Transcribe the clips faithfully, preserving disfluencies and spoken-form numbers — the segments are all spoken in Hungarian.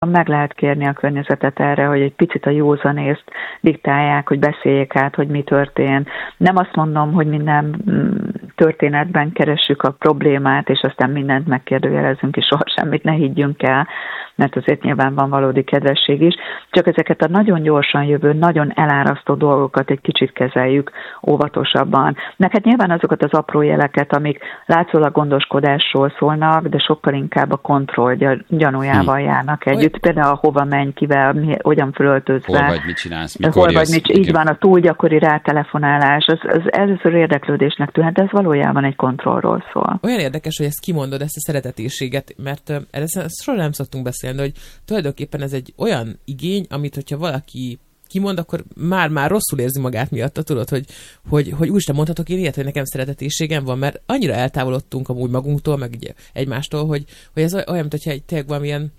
meg lehet kérni a környezetet erre, hogy egy picit a józanészt diktálják, hogy beszéljék át, hogy mi történt. Nem azt mondom, hogy minden történetben keressük a problémát, és aztán mindent megkérdőjelezünk, és soha semmit ne higgyünk el, mert azért nyilván van valódi kedvesség is. Csak ezeket a nagyon gyorsan jövő, nagyon elárasztó dolgokat egy kicsit kezeljük óvatosabban. Meg hát nyilván azokat az apró jeleket, amik látszólag gondoskodásról szólnak, de sokkal inkább a kontroll gyanújával hmm. járnak együtt. Például hova menj, kivel, mi, hogyan fölöltözve. Hol vagy, mit csinálsz, mikor hol jössz. Vagy, mit, így van, a túl gyakori rátelefonálás, az, az először érdeklődésnek tűnhet, de ez valójában egy kontrollról szól. Olyan érdekes, hogy ezt kimondod, ezt a szeretetéséget, mert erre soha nem szoktunk beszélni, hogy tulajdonképpen ez egy olyan igény, amit hogyha valaki kimond, akkor már-már rosszul érzi magát miatta, tudod, hogy, hogy, hogy úristen, mondhatok én ilyet, hogy nekem szeretetéségem van, mert annyira eltávolodtunk amúgy magunktól, meg ugye egymástól, hogy, hogy ez olyan, mint hogyha egy tényleg valamilyen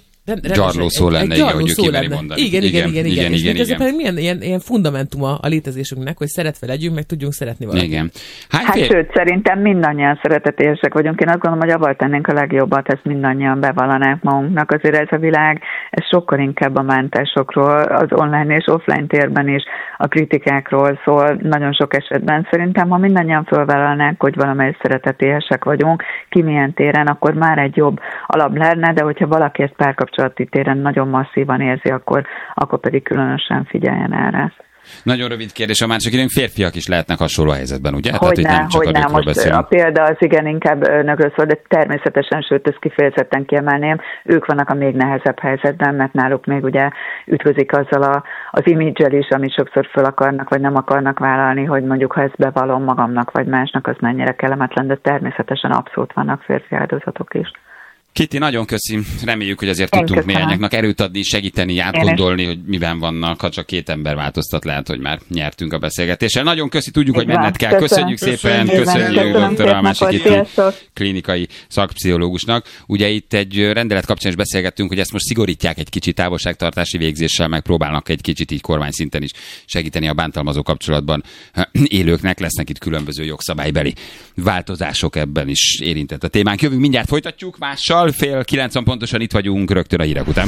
gyarló szó lenne, igen, hogy ő kimeri mondani. Igen, igen, igen, igen. igen, És igen, igen. Ez milyen ilyen, ilyen fundamentuma a létezésünknek, hogy szeretve legyünk, meg tudjunk szeretni valakit. Igen. Hány hát fél... sőt, szerintem mindannyian szeretetések vagyunk. Én azt gondolom, hogy abban tennénk a legjobbat, ezt mindannyian bevallanánk magunknak. Azért ez a világ, ez sokkal inkább a bántásokról, az online és offline térben is a kritikákról szól nagyon sok esetben. Szerintem, ha mindannyian fölvállalnánk, hogy valamelyik szeretetések vagyunk, ki milyen téren, akkor már egy jobb alap lenne, de hogyha valaki ezt párkapcsolati téren nagyon masszívan érzi, akkor, akkor pedig különösen figyeljen erre. Nagyon rövid kérdés, a másik időnk férfiak is lehetnek hasonló helyzetben, ugye? Hogy Tehát, nem, hogy nem. Most beszélünk. A példa az igen inkább nökről szól, de természetesen, sőt, ezt kifejezetten kiemelném, ők vannak a még nehezebb helyzetben, mert náluk még ugye ütközik azzal a, az imidzsel is, amit sokszor föl akarnak, vagy nem akarnak vállalni, hogy mondjuk, ha ezt bevallom magamnak, vagy másnak, az mennyire kellemetlen, de természetesen abszolút vannak férfi áldozatok is. Kitti, nagyon köszi. Reméljük, hogy azért tudtunk néhányaknak erőt adni, segíteni, átgondolni, hogy miben vannak. Ha csak két ember változtat, lehet, hogy már nyertünk a beszélgetéssel. Nagyon köszi, tudjuk, hogy menned kell. Köszönjük szépen, köszönjük doktor Almási Kitti klinikai szakpszichológusnak. Ugye itt egy rendelet kapcsán is beszélgettünk, hogy ezt most szigorítják egy kicsit távolságtartási végzéssel, meg próbálnak egy kicsit így kormányszinten is segíteni a bántalmazó kapcsolatban élőknek. Lesznek itt különböző jogszabálybeli változások, ebben is érintett a témánk. Jövünk, mindjárt folytatjuk mással. Fél kilencven pontosan itt vagyunk rögtön a hírek után.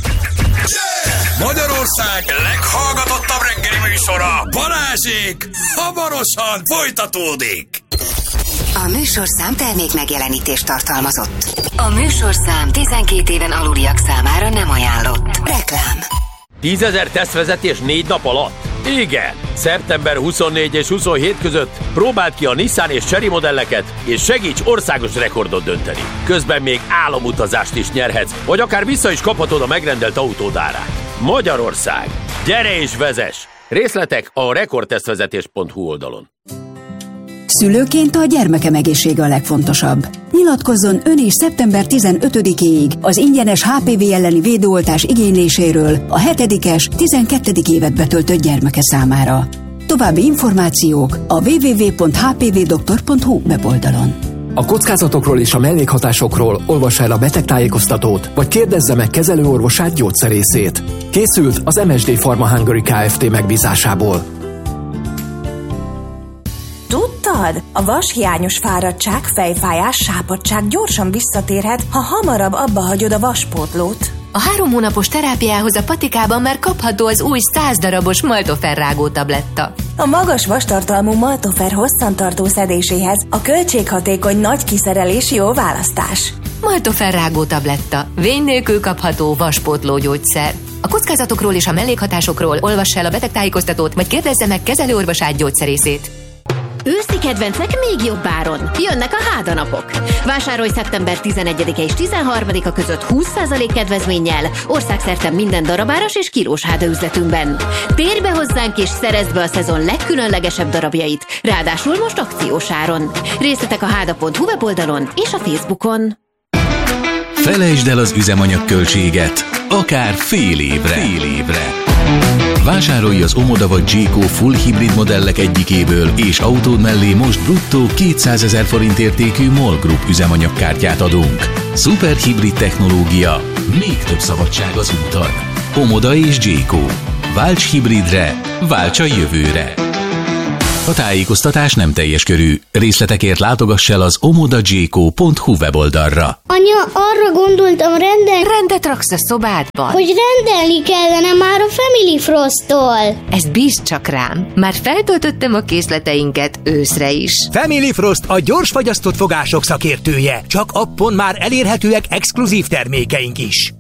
Magyarország leghallgatottabb reggeli műsora, Balázsék, hamarosan folytatódik. A műsorszám termék megjelenítést tartalmazott. A műsorszám tizenkét éven aluliak számára nem ajánlott. Reklám. tízezer tesztvezetés négy nap alatt? Igen! szeptember huszonnégy és huszonhét között próbáld ki a Nissan és Chery modelleket, és segíts országos rekordot dönteni. Közben még álomutazást is nyerhetsz, vagy akár vissza is kaphatod a megrendelt autód árát. Magyarország! Gyere és vezess! Részletek a rekordtesztvezetés pont hu oldalon. Szülőként a gyermekem egészsége a legfontosabb. Nyilatkozzon ön is szeptember tizenötödikéig az ingyenes há pé vé elleni védőoltás igényléséről a hetedikes, tizenkettedik évet betöltött gyermeke számára. További információk a double-u double-u double-u pont h p v doktor pont hu weboldalon. A kockázatokról és a mellékhatásokról olvassa el a betegtájékoztatót, vagy kérdezze meg kezelőorvosát, gyógyszerészét. Készült az em es dé Pharma Hungary Kft. Megbízásából. Tudtad? A vashiányos fáradtság, fejfájás, sápadtság gyorsan visszatérhet, ha hamarabb abba hagyod a vaspótlót. A három hónapos terápiához a patikában már kapható az új száz darabos Maltofer rágó tabletta. A magas vastartalmú Maltofer hosszantartó szedéséhez a költséghatékony nagy kiszerelés jó választás. Maltofer rágó tabletta. Vény nélkül kapható vaspótló gyógyszer. A kockázatokról és a mellékhatásokról olvassa el a betegtájékoztatót, vagy kérdezze meg kezelőorvosát, gyógyszerészét. Őszi kedvencek még jobb áron. Jönnek a hádanapok. Vásárolj szeptember tizenegyedike és tizenharmadika között húsz százalék kedvezménnyel országszerte minden darabáras és kilós háda üzletünkben. Térj be hozzánk és szerezd be a szezon legkülönlegesebb darabjait, ráadásul most akciós áron. Részletek a háda pont hu weboldalon és a Facebookon. Felejtsd el az üzemanyagköltséget, akár fél évre. Fél évre. Vásárolj az Omoda vagy Jayco full hibrid modellek egyikéből, és autód mellé most bruttó kétszázezer forint értékű MOL Group üzemanyagkártyát adunk. Szuper hibrid technológia, még több szabadság az úton. Omoda és Jayco. Válts hibridre, válts a jövőre! A tájékoztatás nem teljes körű. Részletekért látogass el az omoda jco pont hu weboldalra. Anya, arra gondoltam rendelni... Rendet raksz a szobádban? Hogy rendelni kellene már a Family Frost-tól. Ezt bízd csak rám. Már feltöltöttem a készleteinket őszre is. Family Frost a gyorsfagyasztott fogások szakértője. Csak appon már elérhetőek exkluzív termékeink is.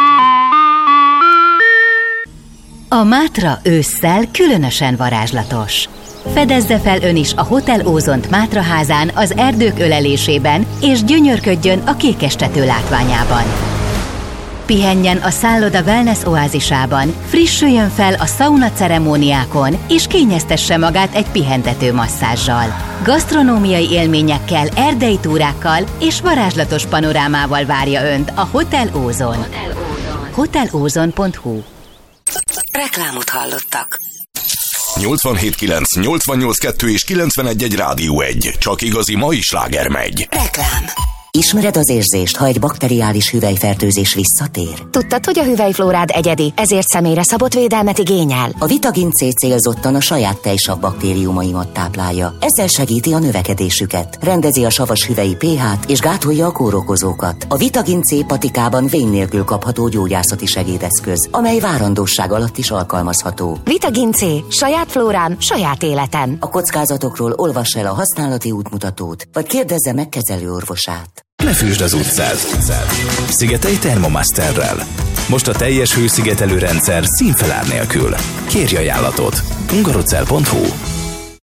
A Mátra ősszel különösen varázslatos. Fedezze fel ön is a Hotel Ózont Mátra házán az erdők ölelésében, és gyönyörködjön a kékestető látványában. Pihenjen a szálloda wellness oázisában, frissüljön fel a szauna ceremóniákon, és kényeztesse magát egy pihentető masszázsal. Gasztronómiai élményekkel, erdei túrákkal és varázslatos panorámával várja önt a Hotel Ózon. hotel ózon pont hu. Reklámot hallottak. nyolcvanhét kilenc, nyolcvannyolc kettő és kilencvenegy egy Rádió egy. Csak igazi mai sláger megy. Reklám. Ismered az érzést, ha egy bakteriális hüvelyfertőzés visszatér? Tudtad, hogy a hüvelyflórád egyedi, ezért személyre szabott védelmet igényel? A Vitagin C célzottan a saját tejsav baktériumaimat táplálja. Ezzel segíti a növekedésüket, rendezi a savas hüvelyi pH-t és gátolja a kórokozókat. A Vitagin C patikában vén nélkül kapható gyógyászati segédeszköz, amely várandóság alatt is alkalmazható. Vitagin C. Saját flórám, saját életem. A kockázatokról olvass el a használati útmutatót, vagy kérdezze meg kezelőorvosát. Ne füsd az utcát. Szigetelj Thermomasterrel. Most a teljes hőszigetelő rendszer színfelár nélkül. Kérj ajánlatot. hungarocell pont hu.